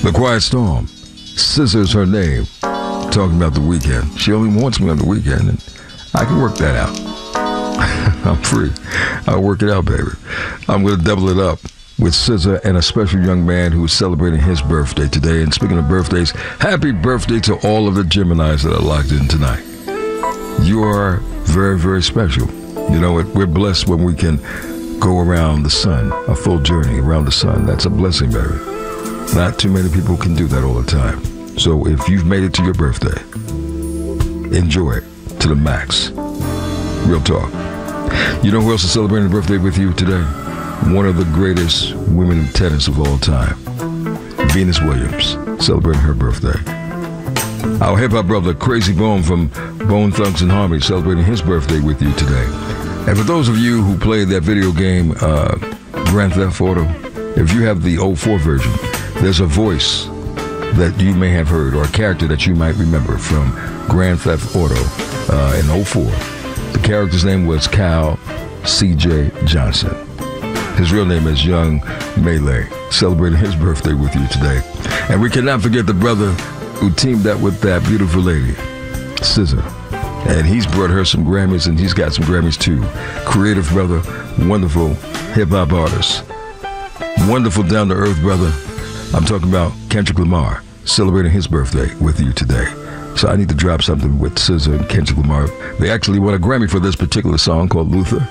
The Quiet Storm. Scissor's her name. Talking about the weekend. She only wants me on the weekend, and I can work that out. I'm free. I'll work it out, baby. I'm going to double it up with SZA and a special young man who is celebrating his birthday today. And speaking of birthdays, happy birthday to all of the Geminis that are locked in tonight. You are very, very special. You know what? We're blessed when we can go around the sun, a full journey around the sun. That's a blessing, baby. Not too many people can do that all the time. So if you've made it to your birthday, enjoy it to the max. Real talk. You know who else is celebrating a birthday with you today? One of the greatest women in tennis of all time, Venus Williams, celebrating her birthday. Our hip-hop brother, Crazy Bone from Bone Thugs and Harmony, celebrating his birthday with you today. And for those of you who played that video game, Grand Theft Auto, if you have the 04 version, there's a voice that you may have heard or a character that you might remember from Grand Theft Auto in 04. The character's name was Cal C.J. Johnson. His real name is Young Melee, celebrating his birthday with you today. And we cannot forget the brother who teamed up with that beautiful lady, SZA. And he's brought her some Grammys, and he's got some Grammys too. Creative brother, wonderful hip-hop artist. Wonderful down-to-earth brother. I'm talking about Kendrick Lamar, celebrating his birthday with you today. So I need to drop something with SZA and Kendrick Lamar. They actually won a Grammy for this particular song called Luther.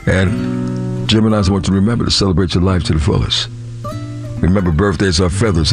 And Geminis, I want you to remember to celebrate your life to the fullest. Remember, birthdays are feathers.